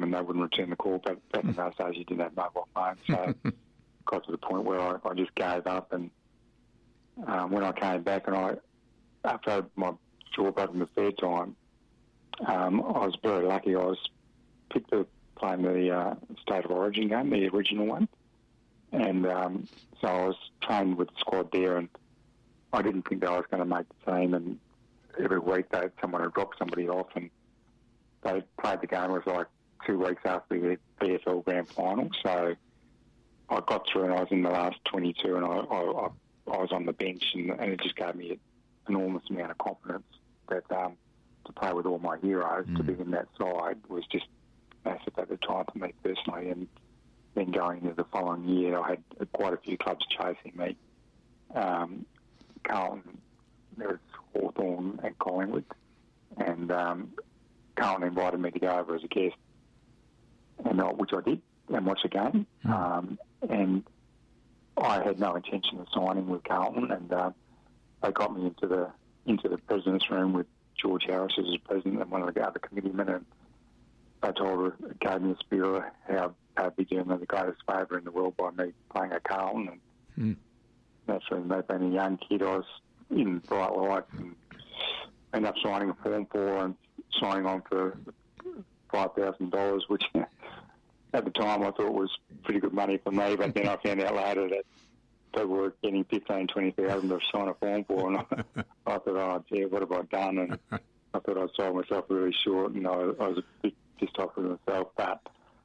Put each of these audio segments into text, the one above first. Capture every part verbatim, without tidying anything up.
them and they wouldn't return the call. But back in those days, you didn't have mobile phones, so got to the point where I, I just gave up. And um, when I came back, and I after my job up in the third time, um, I was very lucky. I was picked to play in the uh, State of Origin game, the original one, and um, so I was trained with the squad there, and I didn't think that I was going to make the team. And every week they had someone would drop somebody off, and they played the game. It was like two weeks after the P F L Grand Final, so I got through and I was in the last twenty-two, and I, I, I was on the bench, and, and it just gave me an enormous amount of confidence that um, to play with all my heroes, mm. to be in that side was just massive at the time for me personally. And then going into the following year, I had quite a few clubs chasing me. Um, Carlton, there was Hawthorn and Collingwood, and um, Carlton invited me to go over as a guest, and I, which I did, and watch the game. Mm. Um, and I had no intention of signing with Carlton, and uh, they got me into the into the president's room with George Harris as president and one of the other committeemen, and they told her, gave me a spiel of how they'd be doing me the greatest favour in the world by me playing at Carlton. And mm. naturally, me being a young kid, I was in bright lights and ended up signing a form for and signing on for five thousand dollars, which at the time I thought was pretty good money for me, but then I found out later that people were getting fifteen, twenty thousand to sign a form for, and I, I thought, oh, gee, what have I done? And I thought I'd sold myself really short, and I, I was a bit pissed off with myself. But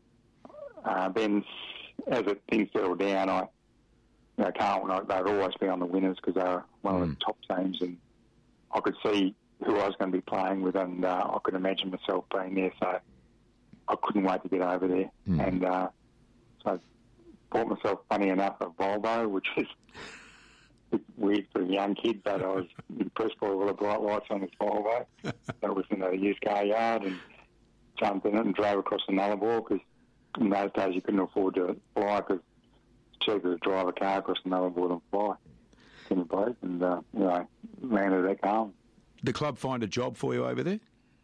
uh, then, as it, things settled down, I, you know, Carlton, they'd always be on the winners because they were one mm. of the top teams, and I could see who I was going to be playing with, and uh, I could imagine myself being there, so I couldn't wait to get over there. Mm. And uh, so I bought myself, funny enough, a Volvo, which is a bit weird for a young kid, but I was impressed by all the bright lights on this Volvo. That was in a used car yard, and jumped in it and drove across the Nullarbor, because in those days you couldn't afford to fly because it's cheaper to drive a car across the Nullarbor than fly. In the place, and uh, you know, landed at Carlton. The club find a job for you over there?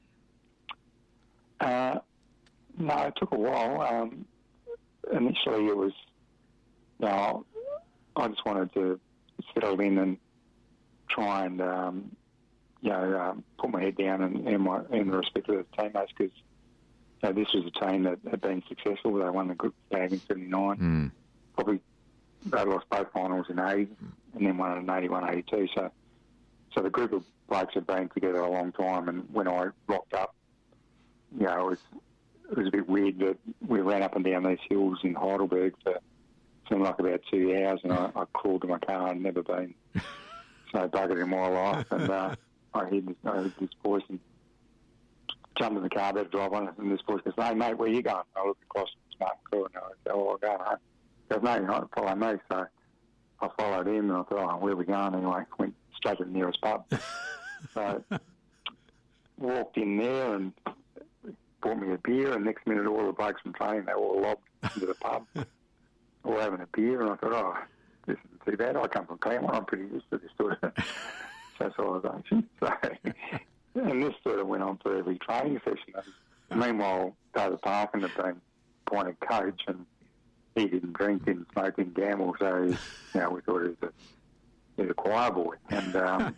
Uh, no, it took a while. Um, initially, it was, you know, I just wanted to settle in and try and, um, you know, um, put my head down and earn, my, earn the respect of the teammates, because you know, this was a team that had been successful. They won the group stage in seventy-nine. Mm. Probably they lost both finals in eighty, and then won in eighty-one, eighty-two. So, so the group of blokes had been together a long time, and when I rocked up, you know, it was, it was a bit weird that we ran up and down these hills in Heidelberg for seemed like about two hours, and I, I crawled to my car and never been so buggered in my life. And uh, I heard this, I heard this voice and jumped in the car, better drive on it, and this voice goes, "Hey mate, where you going?" I looked across the smart car and I go, "Oh, I'm going home." He goes, "No, you're not, follow me." So I followed him, and I thought, "Oh, where are we going?" Anyway, went straight to the nearest pub. So walked in there and bought me a beer, and next minute all the blokes from training, they all lobbed into the pub, all having a beer, and I thought, oh, this isn't too bad. I come from Claremont, I'm pretty used to this sort of socialisation. So, and this sort of went on for every training session. And meanwhile, David Parkin had been appointed coach, and he didn't drink, didn't smoke, didn't gamble, so, you know, we thought he was a, he was a choir boy. And um,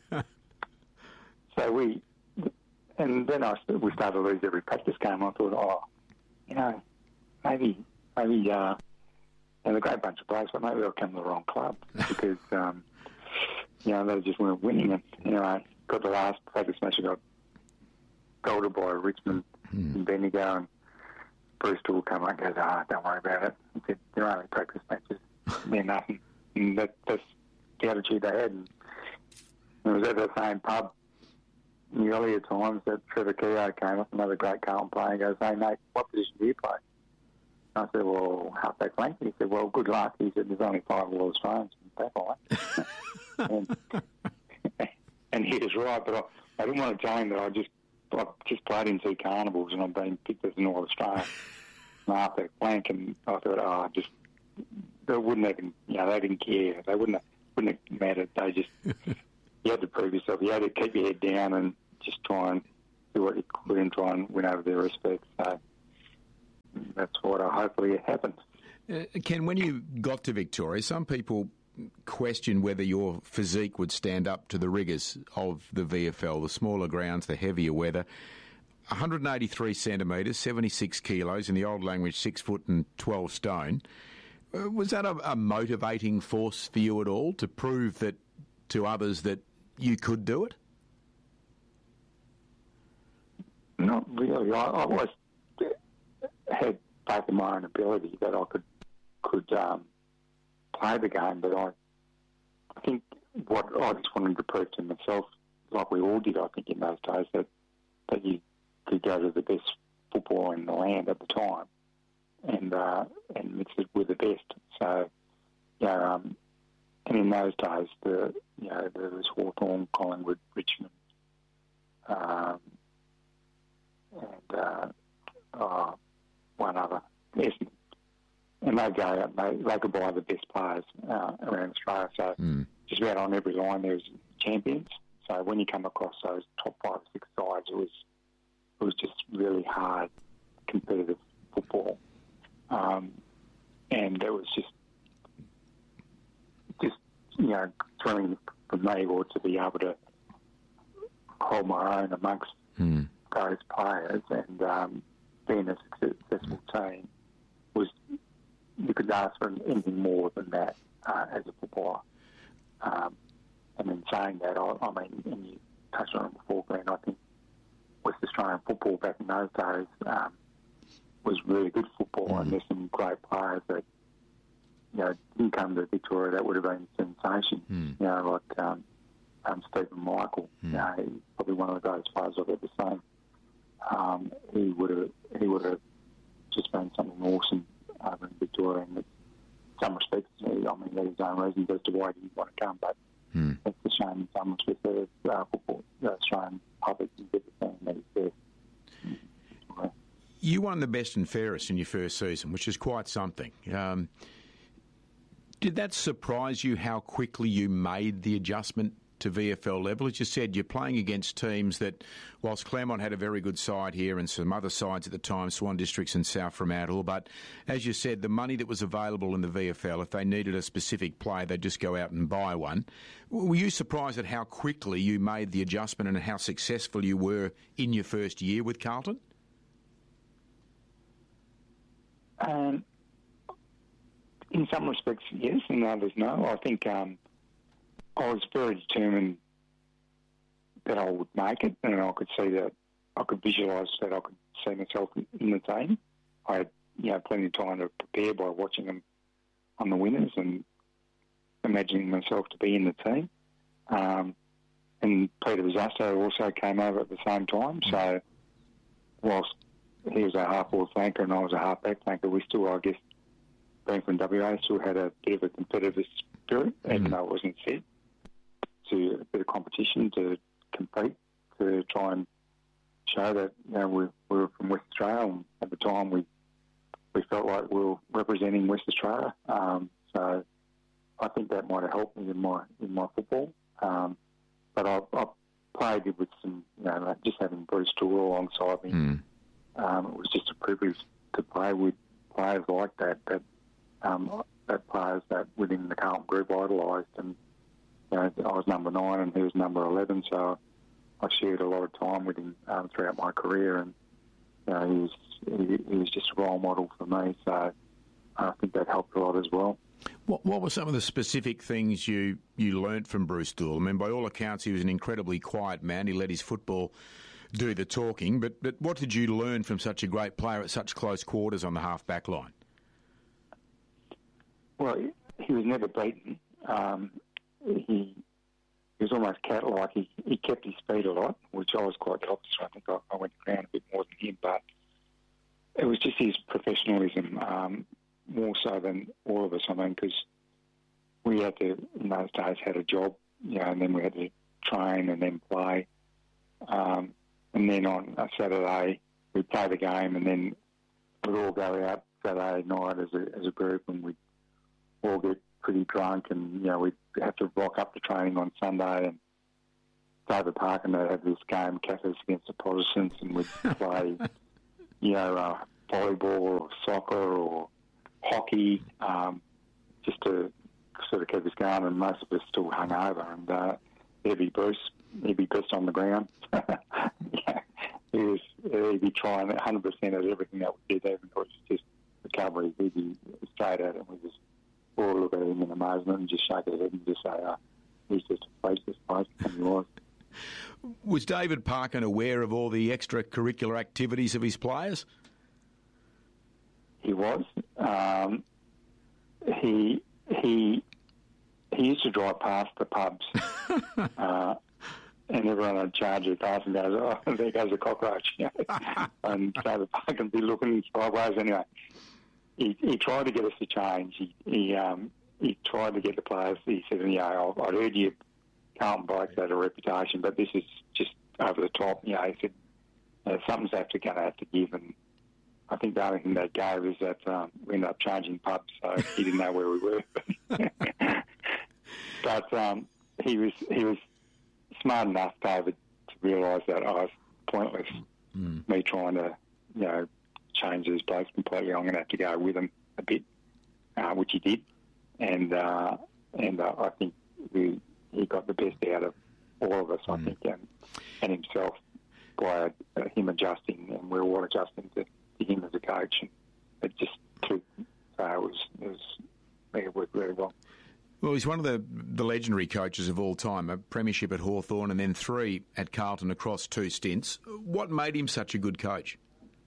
so we... And then I, we started to lose every practice game. I thought, oh, you know, maybe, maybe, uh, and a great bunch of players, but maybe I'll come to the wrong club because, um, you know, they just weren't winning. And, you know, I got the last practice match, I got golded by Richmond hmm. in Bendigo, and Bruce Toole came up and goes, oh, don't worry about it. He said, they're only practice matches, they're nothing. And that, that's the attitude they had. And it was at the same pub in the earlier times that Trevor Keogh came up, another great Carlton player, and goes, "Hey mate, what position do you play?" I said, "Well, half-back flank." He said, "Well, good luck." He said, "There's only five All Australians in that line." and, and he was right, but I, I didn't want to tell him that I just I just played in two carnivals and I've been picked as an All Australian half-back flank, and I thought, oh, just they wouldn't even, you know, they didn't care. They wouldn't have, wouldn't have mattered. They just you had to prove yourself. You had to keep your head down and just try and do what you could and try and win over their respect. So, that's what uh, hopefully happened. Uh, Ken, when you got to Victoria, some people question whether your physique would stand up to the rigours of the V F L, the smaller grounds, the heavier weather. one hundred eighty-three centimetres, seventy-six kilos, in the old language, six foot and twelve stone. Uh, was that a, a motivating force for you at all, to prove that to others that you could do it? Not really. I, I always had faith in my own ability that I could could um, play the game, but I, I think what I just wanted to prove to myself, like we all did, I think, in those days, that that you could go to the best football in the land at the time and uh, and mix it with the best. So, you know, um, and in those days, the you know there was Hawthorn, Collingwood, Richmond, um, and uh, oh, one other, Essendon. And they go out, they, they could buy the best players uh, around Australia. So mm. just about on every line there was champions. So when you come across those top five, six sides, it was it was just really hard, competitive football, um, and it was just just you know thrilling for me, or to be able to hold my own amongst mm. those players and um, being a successful team was. You could ask for anything more than that uh, as a footballer. Um, and in saying that, I, I mean, and you touched on it before, Glenn, I think West Australian football back in those days um, was really good football, mm. and there's some great players that, you know, didn't come to Victoria. That would have been a sensation. Mm. You know, like um, um, Stephen Michael, mm. you know, he's probably one of the greatest players I've ever seen. Um, he would have, he would have just been something awesome over in Victoria, and in some respects, I mean, there's his own reasons as to why he didn't want to come, but hmm. it's a shame in some respects that the uh, football, the Australian public can get the thing that he's there. You won the best and fairest in your first season, which is quite something. Um, did that surprise you how quickly you made the adjustment to V F L level? As you said, you're playing against teams that, whilst Claremont had a very good side here and some other sides at the time, Swan Districts and South Fremantle, but as you said, the money that was available in the V F L, if they needed a specific player, they'd just go out and buy one. Were you surprised at how quickly you made the adjustment and how successful you were in your first year with Carlton? Um, in some respects, yes, and others, no. I think um, I was very determined that I would make it, and I could see that I could visualise that I could see myself in the team. I had, you know, plenty of time to prepare by watching them on the winners and imagining myself to be in the team. Um, and Peter Busasto also came over at the same time, so whilst he was a half-forward flanker and I was a half-back flanker, we still, I guess, being from W A, still had a bit of a competitive spirit, mm. even though it wasn't set. To a bit of competition, to compete, to try and show that, you know, we, we were from West Australia, and at the time we we felt like we were representing West Australia. Um, so I think that might have helped me in my in my football. Um, but I, I played with some, you know, like just having Bruce Toole alongside me. Mm. Um, it was just a privilege to play with players like that, that um, that players that within the Carlton group idolised. And you know, I was number nine and he was number eleven, so I shared a lot of time with him um, throughout my career, and you know, he was he, he was just a role model for me. So I think that helped a lot as well. What, what were some of the specific things you, you learnt from Bruce Toole? I mean, by all accounts, he was an incredibly quiet man. He let his football do the talking. But, but what did you learn from such a great player at such close quarters on the half-back line? Well, he was never beaten. Um, he, he was almost cat-like. He, he kept his speed a lot, which I was quite the opposite. I think I, I went around a bit more than him, but it was just his professionalism, um, more so than all of us, I mean, because we had to, in those days, had a job, you know, and then we had to train and then play. Um, and then on a Saturday, we'd play the game, and then we'd all go out Saturday night as a, as a group, and we'd all get pretty drunk, and, you know, we'd have to rock up to training on Sunday and David Parker and they'd have this game, Catholics against the Protestants, and we'd play, you know, uh, volleyball or soccer or hockey, um, just to sort of keep us going, and most of us still hung over. And uh, there'd be Bruce, he'd be pissed on the ground. yeah, he was, he'd be trying one hundred percent of everything that we did, even though it was just recovery. He'd be straight at it, and we just all look at him in amazement and just shake our head and just say, oh, he's just a face this place, and he was. Was David Parkin aware of all the extracurricular activities of his players? He was. Um, he he he used to drive past the pubs, uh, and everyone would charge their pass and goes, "Oh, there goes a cockroach," you know? And David Parkin would be looking sideways. Anyway, he he tried to get us to change. He he um he tried to get the players. He said, "You know, I heard you Carlton blokes had a reputation, but this is just over the top." You know, he said, uh, "Something's actually going to have to give." And I think the only thing they gave is that um, we ended up changing pubs, so he didn't know where we were. But um, he was he was smart enough, David, to realise that I was pointless. Mm. Me trying to, you know, change these blokes completely. I'm going to have to go with him a bit, uh, which he did, and uh, and uh, I think we, he got the best out of all of us. Mm. I think, and, and himself by uh, him adjusting, and we were all adjusting to. to him as a coach, and it just took, so it was, it was, I think it worked really well. Well, he's one of the, the legendary coaches of all time, a premiership at Hawthorn and then three at Carlton across two stints. What made him such a good coach?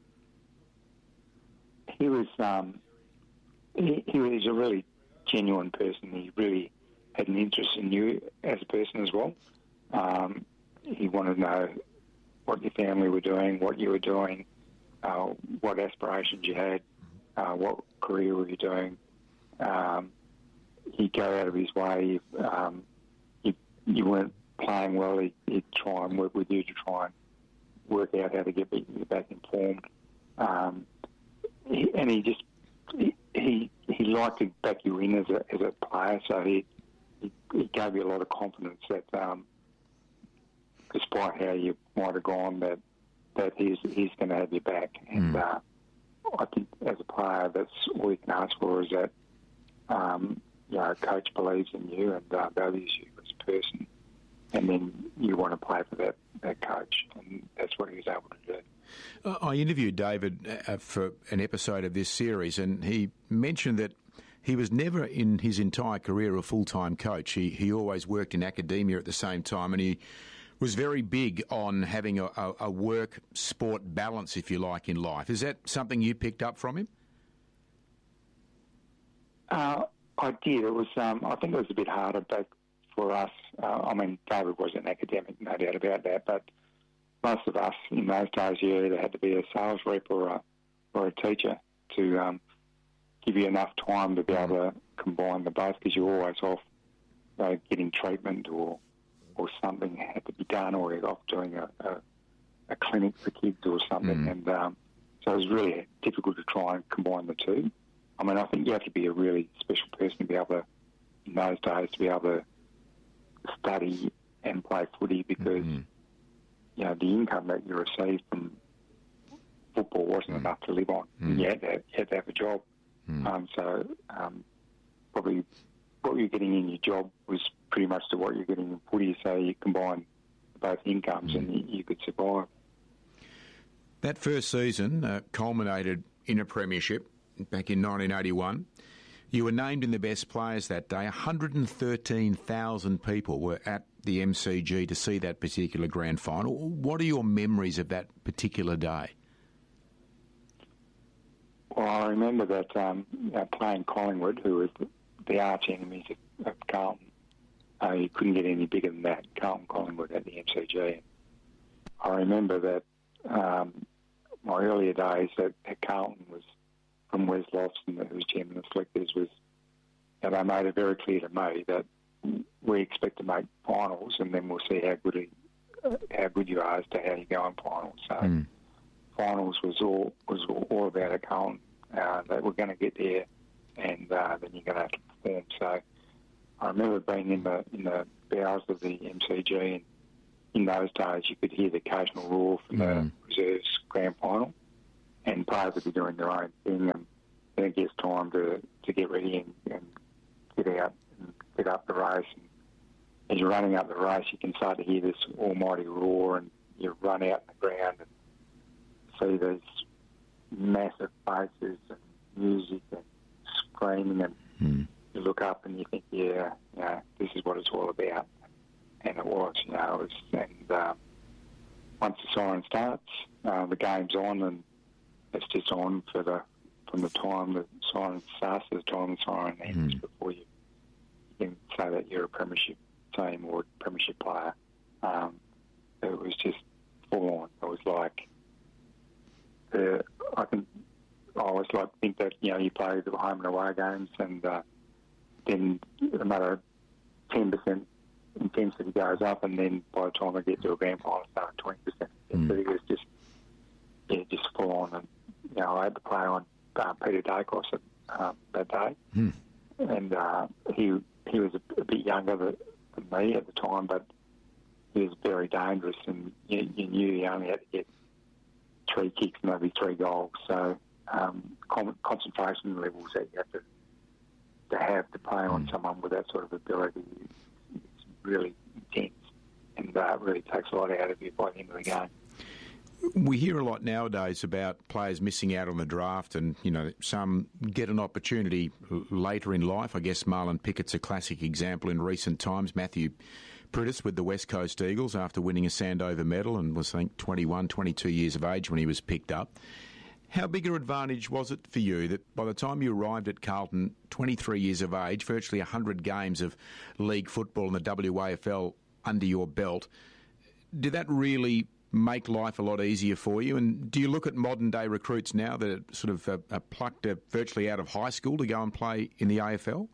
He was, um, he, he was a really genuine person. He really had an interest in you as a person as well. Um, he wanted to know what your family were doing, what you were doing, Uh, what aspirations you had, uh, what career were you doing. Um, he'd go out of his way. Um, if you weren't playing well, he'd, he'd try and work with you to try and work out how to get you back informed. Um, he, and he just he, he he liked to back you in as a as a player, so he he, he gave you a lot of confidence that um, despite how you might have gone, that that he's he's going to have your back. And mm. uh, I think as a player, that's all you can ask for is that um, you know, a coach believes in you and uh, values you as a person, and then you want to play for that, that coach, and that's what he was able to do. Uh, I interviewed David uh, for an episode of this series, and he mentioned that he was never in his entire career a full-time coach. He he always worked in academia at the same time, and he was very big on having a, a, a work-sport balance, if you like, in life. Is that something you picked up from him? Uh, I did. It was. Um, I think it was a bit harder back for us. Uh, I mean, David was an academic, no doubt about that, but most of us in those days, you either had to be a sales rep or a, or a teacher to um, give you enough time to be able to combine the both, because you're always off uh, getting treatment or or something had to be done, or you're off doing a, a, a clinic for kids or something. Mm. And um, so it was really difficult to try and combine the two. I mean, I think you have to be a really special person to be able to, in those days, to be able to study and play footy, because, mm. you know, the income that you received from football wasn't mm. enough to live on. Mm. You, had to, you had to have a job. Mm. Um, so um, probably what you're getting in your job was pretty much to what you're getting in footy, so you combine both incomes mm. and you, you could survive. That first season uh, culminated in a premiership back in nineteen eighty-one. You were named in the best players that day. one hundred thirteen thousand people were at the M C G to see that particular grand final. What are your memories of that particular day? Well, I remember that um, you know, playing Collingwood, who was the, the arch enemies of, of Carlton. Uh, you couldn't get any bigger than that, Carlton Collingwood at the M C G. I remember that um, my earlier days at, at Carlton was from Wes Lofton, who was chairman of selectors, was that they made it very clear to me that we expect to make finals, and then we'll see how good it, uh, how good you are as to how you go in finals. So mm. finals was all was all about a Carlton. Uh, that we're going to get there, and uh, then you're going to have to perform. So I remember being in the in the bowels of the M C G, and in those days you could hear the occasional roar from mm. the reserves grand final, and players would be doing their own thing, and then it gets time to, to get ready and, and get out and get up the race. And as you're running up the race, you can start to hear this almighty roar, and you run out in the ground and see these massive faces and music and screaming, and mm. you look up and you think, yeah, you know, this is what it's all about. And it was, you know, it was, and uh, once the siren starts, uh, the game's on, and it's just on for the from the time the siren starts to the time the siren ends mm. before you, you can say that you're a premiership team or a premiership player. Um, it was just full on. It was like, uh, I can, I always like to think that, you know, you play the home and away games, and uh, then another ten percent intensity goes up, and then by the time I get to a grand final, it's another twenty percent intensity. Mm. It was just, yeah, just full on. And, you know, I had to play on uh, Peter Dacos at, um, that day. Mm. And uh, he he was a, a bit younger than, than me at the time, but he was very dangerous, and you, you knew he only had to get three kicks and maybe three goals. So um, con- concentration levels that you have to, to have to play on someone with that sort of ability is really intense, and uh, really takes a lot out of you by the end of the game. We hear a lot nowadays about players missing out on the draft, and, you know, some get an opportunity later in life. I guess Marlon Pickett's a classic example in recent times. Matthew Priddis with the West Coast Eagles after winning a Sandover medal, and was, I think, twenty-one, twenty-two years of age when he was picked up. How big an advantage was it for you that by the time you arrived at Carlton, twenty-three years of age, virtually one hundred games of league football in the W A F L under your belt, did that really make life a lot easier for you? And do you look at modern day recruits now that are sort of uh, are plucked uh, virtually out of high school to go and play in the A F L?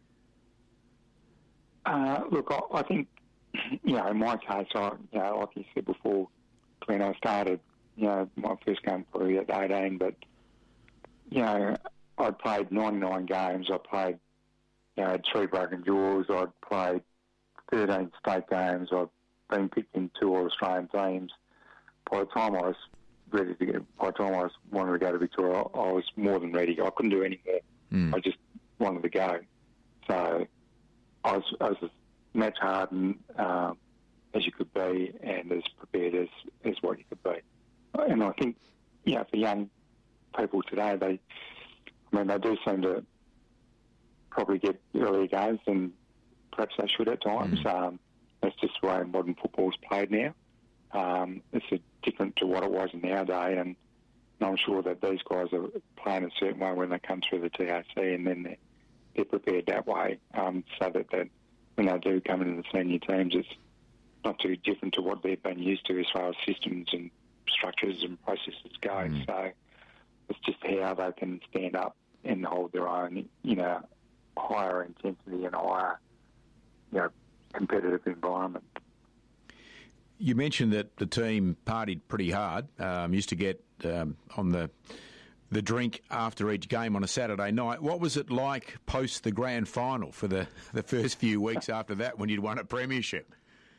Uh, look, I, I think, you know, in my case, I, you know, like you said before, when I started, you know, my first game probably at eighteen, but, you know, I played ninety-nine games. I played, you know, had three broken jaws. I'd played thirteen state games. I'd been picked in two All-Australian teams. By the time I was ready to get, by the time I was wanted to go to Victoria, I was more than ready. I couldn't do any more. Mm. I just wanted to go. So I was, I was as match hardened um, as you could be, and as prepared as, as what you could be. And I think, you know, for young people today, they, I mean, they do seem to probably get earlier games than perhaps they should at times. Mm. Um, that's just the way modern football's played now. Um, it's a, different to what it was in our day, and I'm sure that these guys are playing a certain way when they come through the T A C, and then they're, they're prepared that way, um, so that, that when they do come into the senior teams, it's not too different to what they've been used to as far as systems and structures and processes go. Mm. So it's just how they can stand up and hold their own, you know, higher intensity and higher, you know, competitive environment. You mentioned that the team partied pretty hard, um, used to get um, on the the drink after each game on a Saturday night. What was it like post the grand final for the, the first few weeks after that when you'd won a premiership?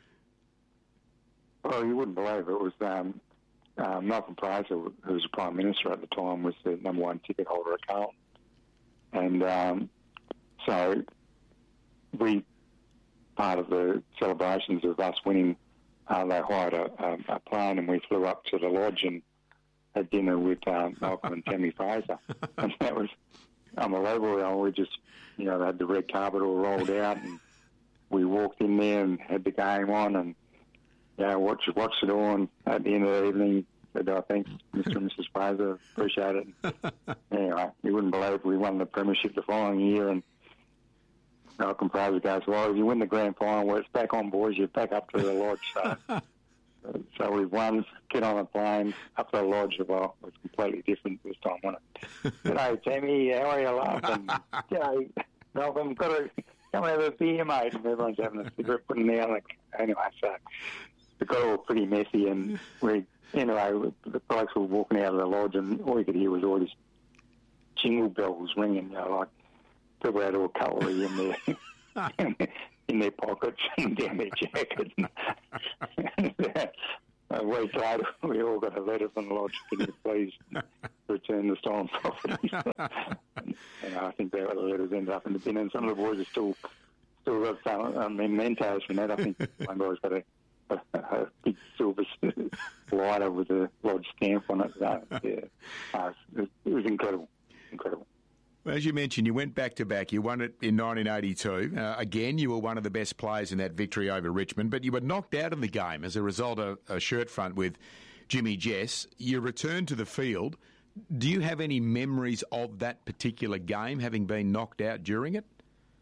Well, you wouldn't believe it. It was um, uh, Malcolm Fraser, who was the Prime Minister at the time, was the number one ticket holder at Carlton. And um, so we, part of the celebrations of us winning, Uh, they hired a, um, a plane, and we flew up to the lodge and had dinner with um, Malcolm and Tammy Fraser. And that was unbelievable. You know, we just, you know, they had the red carpet all rolled out, and we walked in there and had the game on, and, you know, watched, watched it all. And at the end of the evening, said, oh, thanks, Mister and Missus Fraser, appreciate it. Anyway, you wouldn't believe we won the premiership the following year, and Malcolm Fraser goes, well, if you win the grand final, well, it's back on, boys. You're back up to the lodge. So, so we've won, get on a plane, up to the lodge. Well, it was completely different this time, wasn't it? G'day, Tammy. How are you, love? And, G'day, Malcolm. Got to come and have a beer, mate. And everyone's having a cigarette, putting down. Like, anyway, so it got all pretty messy. And we, anyway, the blokes were walking out of the lodge, and all you could hear was all these jingle bells ringing, you know, like, people had all cutlery in their in their pockets and down their jackets. A week later, we all got a letter from the lodge. Can you please return the stolen property. and, and I think that the letters ended up in the bin, and some of the boys are still still got some um, mementos from that. I think one guy's got a, a, a big silver lighter with a Lodge stamp on it. So, yeah, uh, it, it was incredible, incredible. As you mentioned, you went back-to-back. You won it in nineteen eighty-two. Uh, again, you were one of the best players in that victory over Richmond, but you were knocked out in the game as a result of a shirt front with Jimmy Jess. You returned to the field. Do you have any memories of that particular game, having been knocked out during it?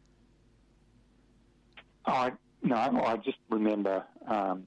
I No, I just remember, um,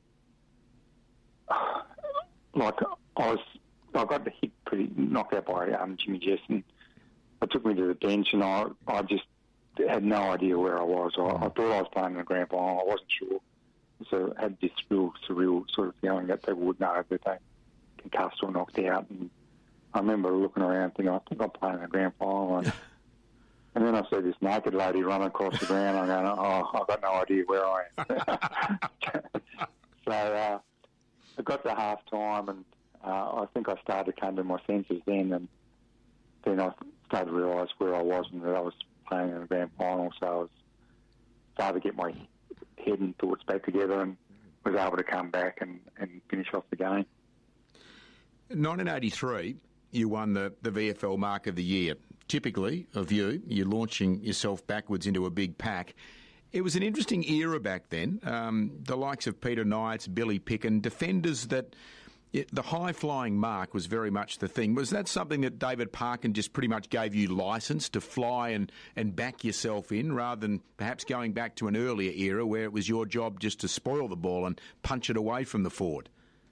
like, I was, I got hit pretty, knocked out by um, Jimmy Jess, and I took me to the bench, and I, I just had no idea where I was. I, I thought I was playing in the grand final. I wasn't sure. So I had this real surreal sort of feeling that people would know that they concussed or knocked out. And I remember looking around thinking, I think I'm playing in the grand final. And, and then I see this naked lady run across the ground. I'm going, oh, I've got no idea where I am. so uh, I got to half time, and uh, I think I started to come to my senses then. And then I started to realise where I was and that I was playing in the grand final. So I was started to get my head and thoughts back together and was able to come back and, and finish off the game. In nineteen eighty-three, you won the, the V F L Mark of the Year. Typically, of you, you're launching yourself backwards into a big pack. It was an interesting era back then. Um, the likes of Peter Knights, Billy Picken, defenders that... It, the high-flying mark was very much the thing. Was that something that David Parkin just pretty much gave you licence to fly and, and back yourself in, rather than perhaps going back to an earlier era where it was your job just to spoil the ball and punch it away from the forward?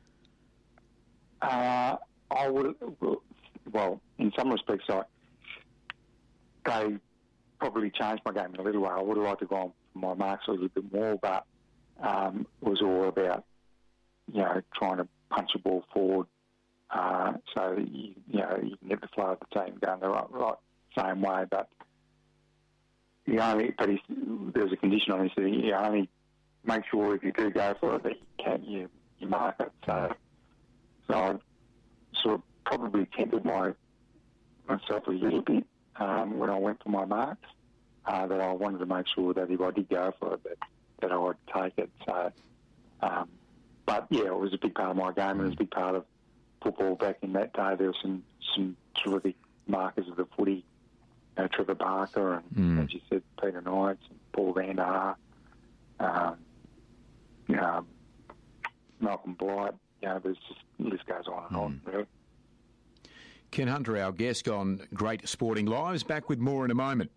Uh, I would, well, in some respects, I, they probably changed my game in a little way. I would have liked to go on for my marks a little bit more, but um, it was all about, you know, trying to punch the ball forward, uh, so that you, you know, you can get the flow of the team going the right, right same way. But you only, but he, there's a condition on it, so you only make sure if you do go for it that you can you, you mark it. So, so I sort of probably tempered my myself a little bit um, when I went for my marks. Uh, that I wanted to make sure that if I did go for it, that, that I would take it. So. Um, But, yeah, it was a big part of my game, and it was a big part of football back in that day. There were some, some terrific markers of the footy, you know, Trevor Barker and, mm. as you said, Peter Knights and Paul Van der Haar, um, you know, Malcolm Blight. You know, there's just, the list goes on and mm. on, really. Ken Hunter, our guest on Great Sporting Lives, back with more in a moment.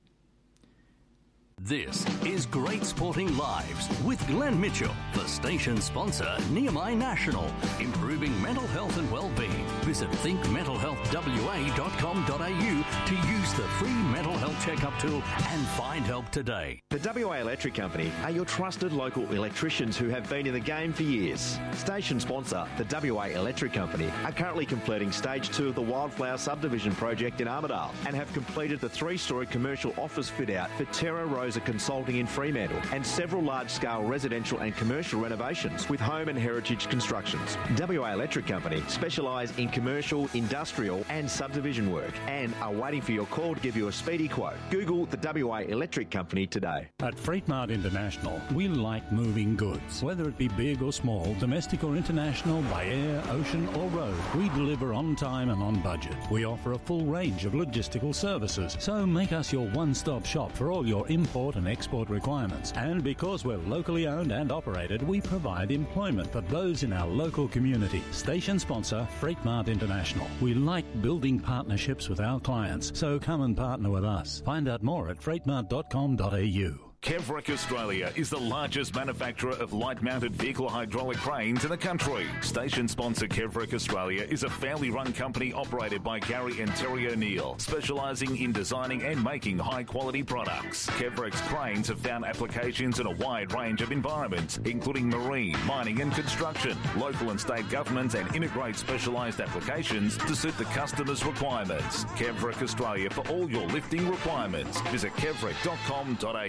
This is Great Sporting Lives with Glenn Mitchell, the station sponsor, Nehemiah National, improving mental health and well-being. Visit think mental health w a dot com dot a u to use the free mental health checkup tool and find help today. The W A Electric Company are your trusted local electricians who have been in the game for years. Station sponsor, the W A Electric Company, are currently completing stage two of the Wildflower subdivision project in Armidale and have completed the three-storey commercial office fit-out for Terra Rosa Consulting in Fremantle and several large-scale residential and commercial renovations with home and heritage constructions. W A Electric Company specialise in commercial, industrial and subdivision work and are waiting for your call to give you a speedy quote. Google the W A Electric Company today. At Freight Mart International, we like moving goods. Whether it be big or small, domestic or international, by air, ocean or road, we deliver on time and on budget. We offer a full range of logistical services, so make us your one-stop shop for all your import and export requirements. And because we're locally owned and operated, we provide employment for those in our local community. Station sponsor, Freight Mart International. We like building partnerships with our clients, so come and partner with us. Find out more at freight mart dot com dot a u. Kevrick Australia is the largest manufacturer of light-mounted vehicle hydraulic cranes in the country. Station sponsor Kevrick Australia is a family-run company operated by Gary and Terry O'Neill, specialising in designing and making high-quality products. Kevrick's cranes have found applications in a wide range of environments, including marine, mining and construction, local and state governments, and integrate specialised applications to suit the customer's requirements. Kevrick Australia for all your lifting requirements. Visit kevrick dot com dot a u.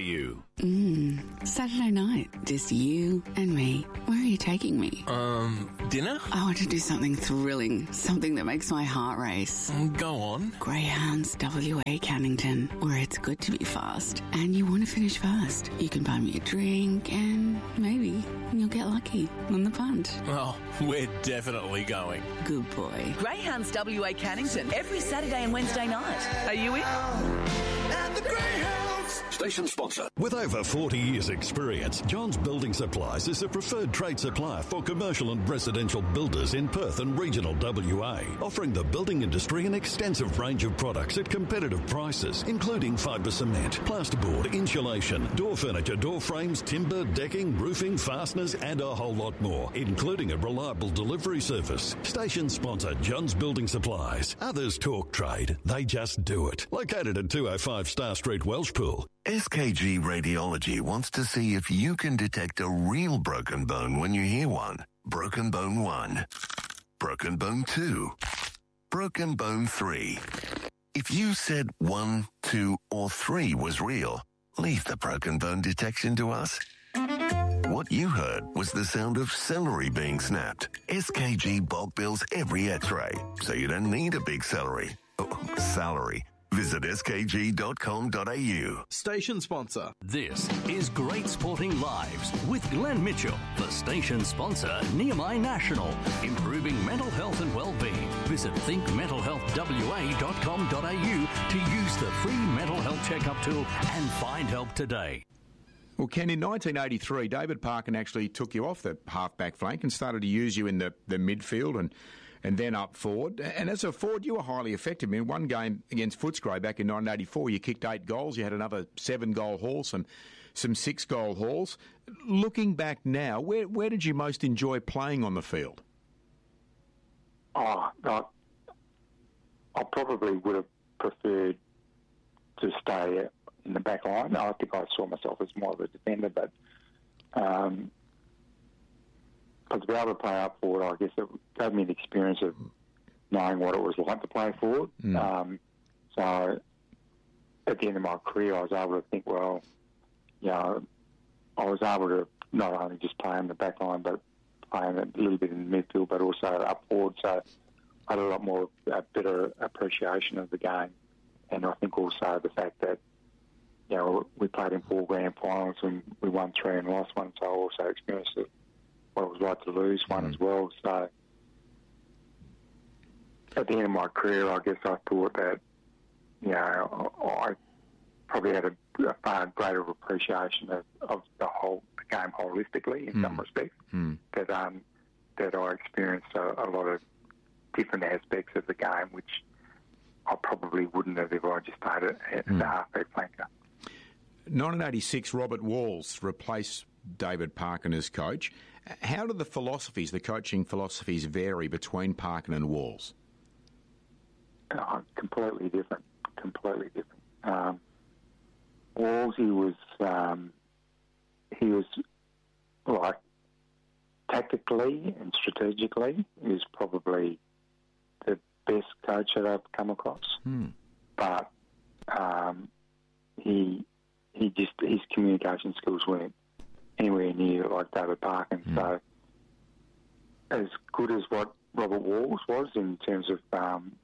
National. Mm, Saturday night, just you and me. Where are you taking me? Um, dinner? I want to do something thrilling, something that makes my heart race. Mm, go on. Greyhounds W A Cannington, where it's good to be fast and you want to finish fast. You can buy me a drink and maybe you'll get lucky on the punt. Oh, we're definitely going. Good boy. Greyhounds W A Cannington, every Saturday and Wednesday night. Are you in? And the Greyhounds. Station sponsor. With over forty years' experience, John's Building Supplies is a preferred trade supplier for commercial and residential builders in Perth and regional W A, offering the building industry an extensive range of products at competitive prices, including fibre cement, plasterboard, insulation, door furniture, door frames, timber, decking, roofing, fasteners, and a whole lot more, including a reliable delivery service. Station sponsor John's Building Supplies. Others talk trade, they just do it. Located at two oh five Star Street, Welshpool. S K G Radiology wants to see if you can detect a real broken bone when you hear one. Broken bone one. Broken bone two. Broken bone three. If you said one, two, or three was real, leave the broken bone detection to us. What you heard was the sound of celery being snapped. S K G bulk bills every x-ray, so you don't need a big celery. Oh, salary. Visit s k g dot com dot a u. Station sponsor. This is Great Sporting Lives with Glenn Mitchell, the station sponsor, Nehemiah National, improving mental health and well-being. Visit think mental health w a dot com dot a u to use the free mental health checkup tool and find help today. Well, Ken, in nineteen eighty-three, David Parkin actually took you off the half-back flank and started to use you in the, the midfield and and then up forward. And as a forward, you were highly effective. I mean, one game against Footscray back in nineteen eighty-four, you kicked eight goals. You had another seven-goal haul, some some six-goal hauls. Looking back now, where where did you most enjoy playing on the field? Oh, I, I probably would have preferred to stay in the back line. I think I saw myself as more of a defender, but um, but to be able to play up forward, I guess it gave me the experience of knowing what it was like to play forward. Mm. Um, so at the end of my career, I was able to think, well, you know, I was able to not only just play in the back line, but playing a little bit in the midfield, but also up forward. So I had a lot more, a better appreciation of the game. And I think also the fact that, you know, we played in four grand finals and we won three and lost one, so I also experienced it, what it was like to lose one mm. as well. So at the end of my career, I guess I thought that, you know, I probably had a, a far greater appreciation of, of the whole the game holistically in mm. some respects. Mm. That um, that I experienced a, a lot of different aspects of the game, which I probably wouldn't have if I just stayed at mm. the half-back flanker. nineteen eighty-six, Robert Walls replaced David Parkin as coach. How do the philosophies, the coaching philosophies, vary between Parkin and Walls? Oh, completely different. Completely different. Um, Walls, he was um, he was like tactically and strategically, he was probably the best coach that I've come across. Hmm. But um, he he just his communication skills weren't anywhere near like David Parkin. Hmm. So as good as what Robert Walls was in terms of um,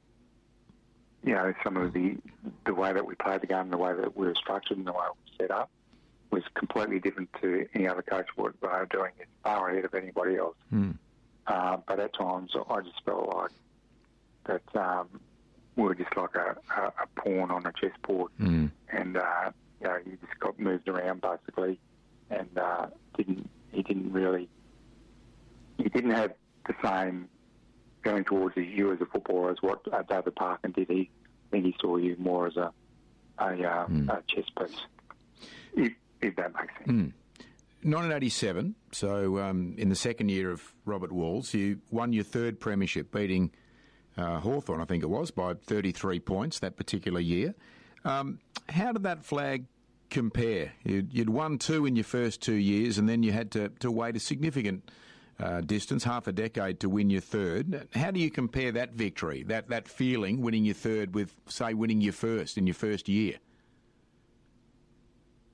you know, some of the the way that we played the game, the way that we were structured and the way we were set up was completely different to any other coach what they were doing. It's far ahead of anybody else. Mm. Uh, but at times I just felt like that um, we were just like a, a, a pawn on a chessboard. Mm. And, uh, you know, you just got moved around basically and uh, didn't he didn't really, he didn't have the same going towards you as a footballer as what uh, David Parkin did. He, I think he saw you more as a a, uh, mm. a chess piece, if, if that makes sense. Mm. nineteen eighty-seven, so um, in the second year of Robert Walls, you won your third premiership, beating uh, Hawthorn, I think it was, by thirty-three points that particular year. Um, how did that flag compare? You'd, you'd won two in your first two years, and then you had to, to wait a significant Uh, distance, half a decade to win your third. How do you compare that victory, that, that feeling, winning your third with, say, winning your first in your first year?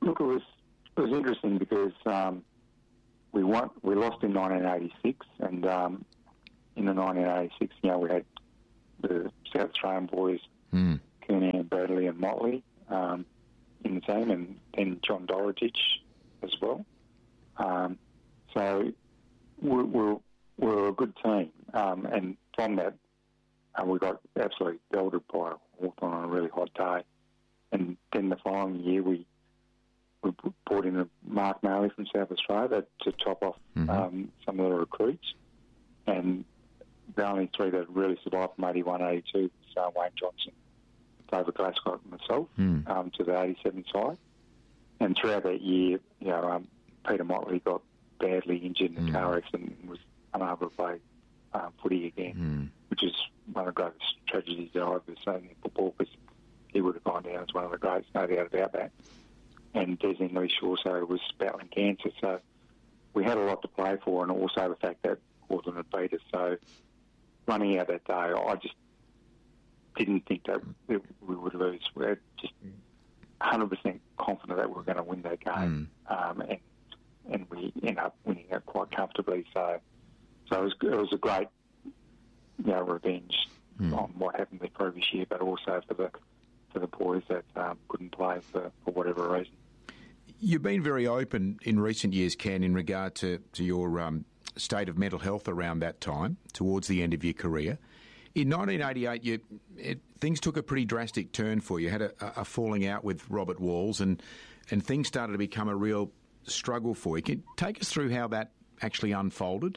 look, it was it was interesting because um, we won, we lost in nineteen eighty-six, and um, in the nineteen eighty-six, you know, we had the South Australian boys, mm. Kernan, Bradley, and Motley um, in the team, and then John Dorotich as well. Um, so we're, we're we're a good team, um, and from that, uh, we got absolutely belted by Hawthorn on a really hot day. And then the following year, we we brought in a Mark Maley from South Australia to top off mm-hmm. um, some of the recruits. And the only three that really survived from eighty-one eighty-two was uh, Wayne Johnson, David Glasgow, and myself mm. um, to the eighty-seven side. And throughout that year, you know, um, Peter Motley got badly injured in a mm. car accident and was unable to play um, footy again, mm. which is one of the greatest tragedies that I've ever seen in football, because he would have gone down as one of the greats, no doubt about that. And Des English also was battling cancer, so we had a lot to play for, and also the fact that Hawthorn had beat us. So running out that day, I just didn't think that we would lose. We were just one hundred percent confident that we were going to win that game, mm. um, and and we ended up winning it quite comfortably. So, so it was, it was a great, you know, revenge mm. on what happened the previous year, but also for the for the boys that um, couldn't play for, for whatever reason. You've been very open in recent years, Ken, in regard to, to your um, state of mental health around that time, towards the end of your career. In nineteen eighty-eight, you, it, things took a pretty drastic turn for you. You had a, a falling out with Robert Walls, and, and things started to become a real struggle for you. Can you take us through how that actually unfolded?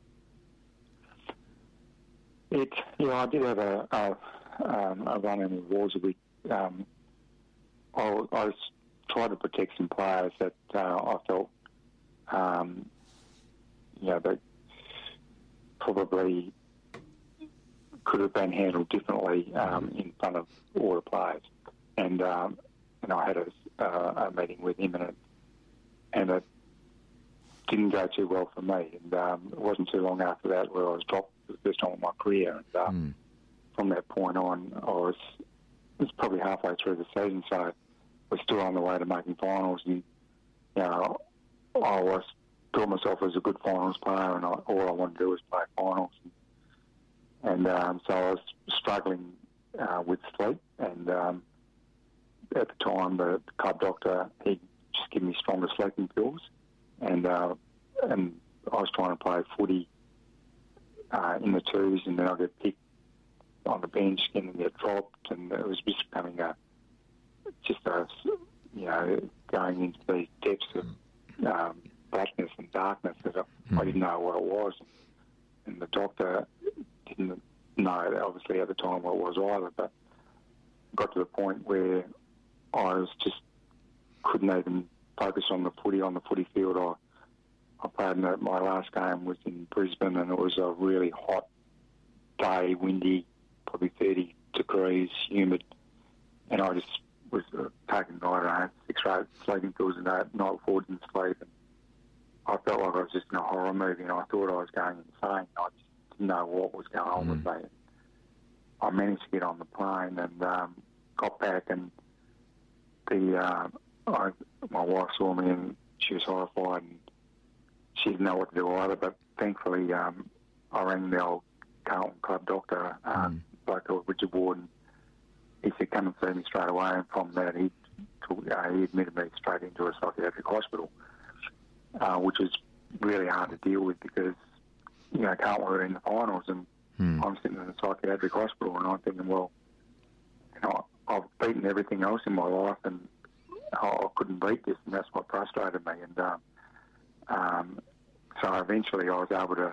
It, yeah, I did have a, a, um, a run in with Walls a bit. Um, I, I was trying to protect some players that uh, I felt, um, you know, that probably could have been handled differently um, in front of all the players. And um, and I had a, uh, a meeting with him, and it, and it didn't go too well for me. And um, it wasn't too long after that where I was dropped for the first time in my career. And um, mm. from that point on, I was it was probably halfway through the season, so we're still on the way to making finals. And you know, I was thought myself as a good finals player, and I, all I wanted to do was play finals. And um, so I was struggling uh, with sleep, and um, at the time the club doctor, he just gave me stronger sleeping pills, and uh, and I was trying to play footy uh, in the twos, and then I get picked on the bench and get dropped, and it was just becoming a just a, you know, going into these depths of um, blackness and darkness that I, mm. I didn't know what it was, and the doctor didn't know, obviously, at the time what it was either, but got to the point where I was just couldn't even focus on the footy, on the footy field. I, I played in the, my last game was in Brisbane, and it was a really hot day, windy, probably thirty degrees, humid, and I just was uh, taking, I don't know, six or eight sleeping pills a night, night before didn't sleep, and I felt like I was just in a horror movie, and I thought I was going insane. I just didn't know what was going on mm. with me. I managed to get on the plane and um, got back, and the uh, I, my wife saw me and she was horrified, and she didn't know what to do either. But thankfully, um, I rang the old Carlton club doctor, uh, mm. bloke called Richard Ward, and he said, "Come and see me straight away." And from that, he took, uh, he admitted me straight into a psychiatric hospital, uh, which was really hard to deal with because, you know, Carlton were in the finals, and hmm. I'm sitting in a psychiatric hospital, and I'm thinking, well, you know, I've beaten everything else in my life, and I couldn't beat this, and that's what frustrated me. And um, um, so eventually I was able to,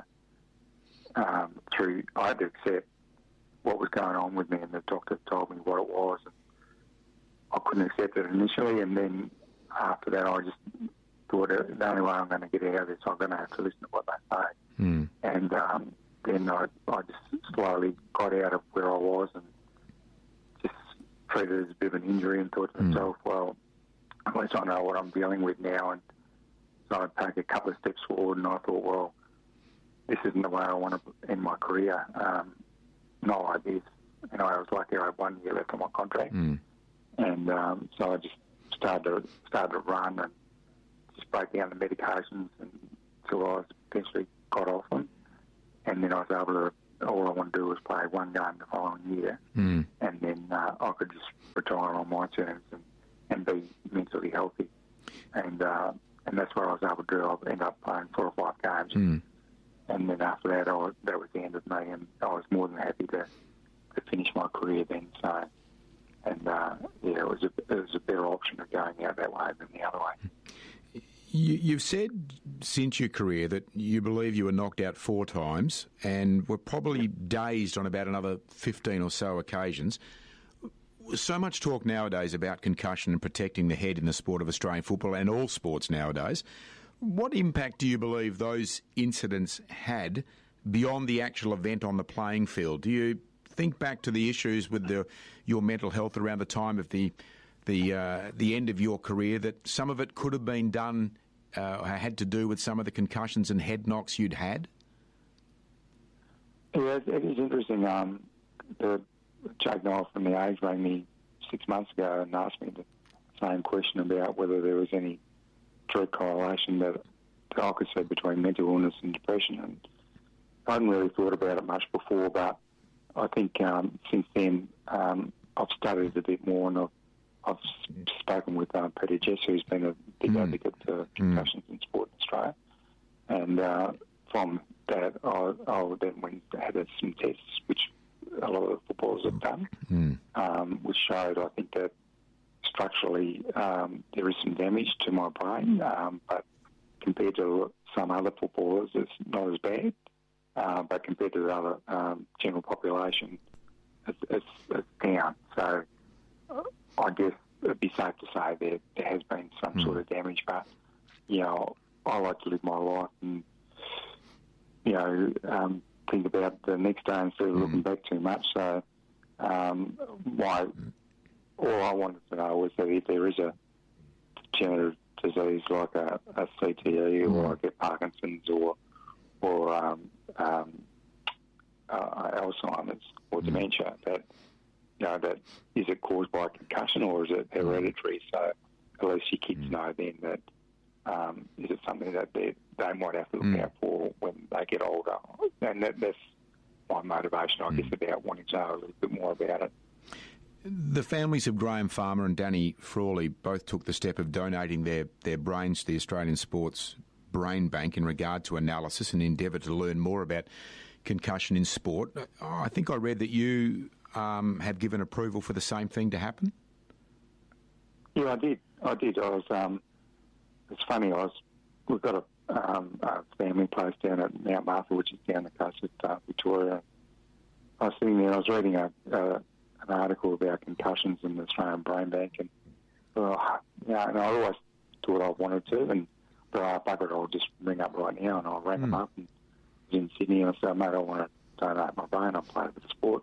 um, through, I had to accept what was going on with me, and the doctor told me what it was, and I couldn't accept it initially, and then after that I just thought the only way I'm going to get out of this, I'm going to have to listen to what they say. Mm. And um, then I, I just slowly got out of where I was and just treated it as a bit of an injury and thought to mm. myself, well, at least I know what I'm dealing with now. And so I'd take a couple of steps forward, and I thought, well, this isn't the way I want to end my career. Um, not like this. You know, I was lucky I had one year left on my contract. Mm. And um, so I just started to, started to run and just broke down the medications until I eventually got off them. And then I was able to, all I wanted to do was play one game the following year. Mm. And then uh, I could just retire on my terms and, and be mentally healthy. And uh, and that's what I was able to do. I ended up playing four or five games. Mm. And then after that, I was, that was the end of me. And I was more than happy to, to finish my career then. So, and uh, yeah, it was, a, it was a better option of going out that way than the other way. You, you've said since your career that you believe you were knocked out four times and were probably dazed on about another fifteen or so occasions. So much talk nowadays about concussion and protecting the head in the sport of Australian football and all sports nowadays. What impact do you believe those incidents had beyond the actual event on the playing field? Do you think back to the issues with the, your mental health around the time of the the uh, the end of your career, that some of it could have been done, uh, had to do with some of the concussions and head knocks you'd had? Yeah, it is interesting. Um, the Jake Niall from the Age rang me six months ago and asked me the same question about whether there was any direct correlation that, that I could see between mental illness and depression. And I hadn't really thought about it much before, but I think um, since then um, I've studied a bit more, and I've, I've spoken with um, Peter Jess, who's been a big mm. advocate for concussions mm. in sport in Australia. And uh, from that, I, I then went had some tests, which a lot of the footballers have done, mm. um, which showed, I think, that structurally um, there is some damage to my brain, um, but compared to some other footballers, it's not as bad. Uh, but compared to the other um, general population, it's, it's, it's down. So uh, I guess it'd be safe to say that there has been some mm. sort of damage, but, you know, I like to live my life and, you know, um, think about the next day instead of mm. looking back too much. So um, my, all I wanted to know was that if there is a degenerative disease like a, a C T E mm. or like a Parkinson's or or um, um, uh, Alzheimer's or mm. dementia, that, you know, that is it caused by concussion or is it hereditary? So at least your kids mm. know then that um, is it something that they they might have to look mm. out for when they get older. And that, that's my motivation, I mm. guess, about wanting to know a little bit more about it. The families of Graham Farmer and Danny Frawley both took the step of donating their, their brains to the Australian Sports Brain Bank in regard to analysis and endeavour to learn more about concussion in sport. Oh, I think I read that you um, have given approval for the same thing to happen? Yeah, I did. I did. I was. Um, it's funny. I was. We've got a, um, a family place down at Mount Martha, which is down the coast of uh, Victoria. I was sitting there. I was reading a, a an article about concussions in the Australian Brain Bank, and uh, yeah, and I always thought I wanted to, and but I buggered, I'll just ring up right now, and I rang mm. them up, and I was in Sydney, and I said, mate, I want to donate my brain. I'm playing for the sport.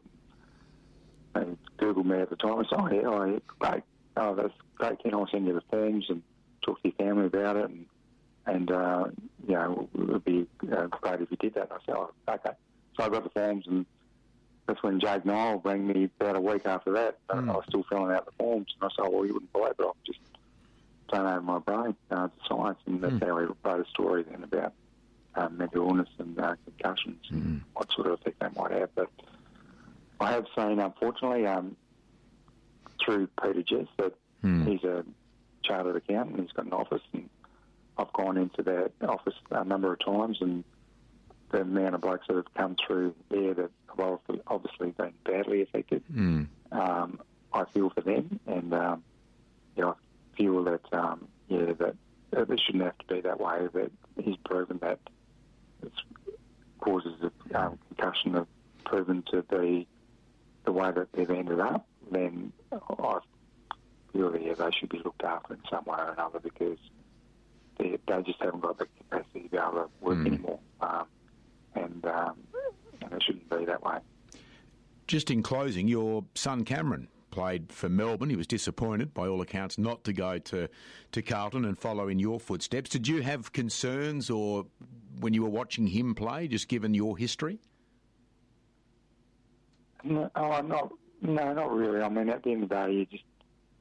And they Googled me at the time. I said, oh yeah, oh, yeah, great. Oh, that's great. Can I send you the forms and talk to your family about it? And and uh, you know, it would be uh, great if you did that. And I said, oh, okay. So I got the forms, and that's when Jake Niall rang me about a week after that. Mm. I was still filling out the forms, and I said, oh, well, you wouldn't believe it, I've just donated my brain uh, to science, and that's mm. how we wrote a story then about um, mental illness and uh, concussions mm. and what sort of effect they might have. But I have seen, unfortunately, um, through Peter Jess, that mm. he's a chartered accountant, he's got an office, and I've gone into that office a number of times, and the amount of blokes that have come through there that have obviously been badly affected, mm. um, I feel for them, and um, you know, I feel that um, yeah, that uh, it shouldn't have to be that way. That he's proven that it's causes of um, concussion have proven to be the way that they've ended up. Then I feel that yeah, they should be looked after in some way or another, because they they just haven't got the capacity to be able to work mm. anymore. Um, And, um, and it shouldn't be that way. Just in closing, your son Cameron played for Melbourne. He was disappointed, by all accounts, not to go to, to Carlton and follow in your footsteps. Did you have concerns, or when you were watching him play, just given your history? No, oh, not, no, not really. I mean, at the end of the day, you just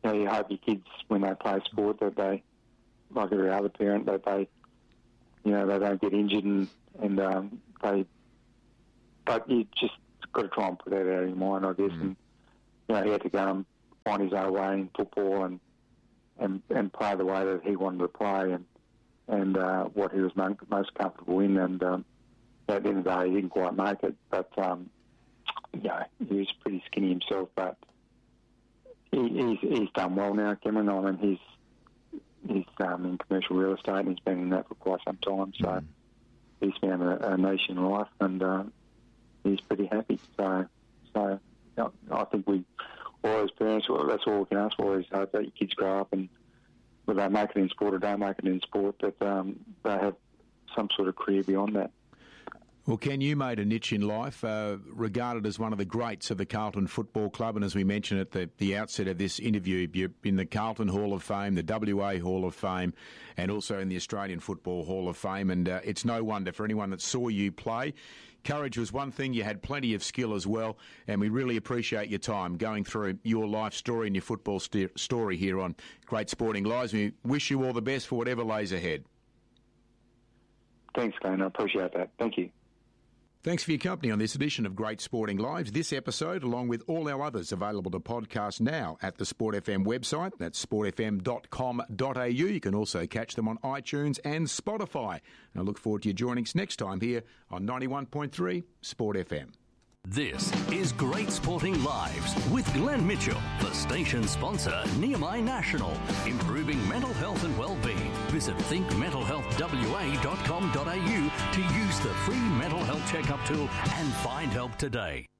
you know, you hope your kids, when they play sport, that they, like every other parent, that they, you know, they don't get injured and, and um, they, but you just got to try and put that out of your mind, I guess. Mm. And, you know, he had to go and find his own way in football and, and, and play the way that he wanted to play and, and uh, what he was most comfortable in. And um, at the end of the day, he didn't quite make it. But, um, you know, he was pretty skinny himself, but he, he's, he's done well now, Cameron. I mean, he's, he's um, in commercial real estate and he's been in that for quite some time. So mm. he's found a, a niche in life and uh, he's pretty happy. So, so you know, I think we, all as parents, well, that's all we can ask for is hope that your kids grow up and whether they make it in sport or don't make it in sport, that um, they have some sort of career beyond that. Well, Ken, you made a niche in life, uh, regarded as one of the greats of the Carlton Football Club, and as we mentioned at the, the outset of this interview, you're in the Carlton Hall of Fame, the W A Hall of Fame, and also in the Australian Football Hall of Fame, and uh, it's no wonder for anyone that saw you play. Courage was one thing, you had plenty of skill as well, and we really appreciate your time going through your life story and your football st- story here on Great Sporting Lives. We wish you all the best for whatever lays ahead. Thanks, Glenn. I appreciate that. Thank you. Thanks for your company on this edition of Great Sporting Lives. This episode, along with all our others, available to podcast now at the Sport F M website. That's sport f m dot com dot a u. You can also catch them on iTunes and Spotify. And I look forward to you joining us next time here on ninety-one point three Sport F M. This is Great Sporting Lives with Glenn Mitchell, the station sponsor, Nehemiah National, improving mental health and well-being. Visit think mental health w a dot com dot a u to use the free mental health checkup tool and find help today.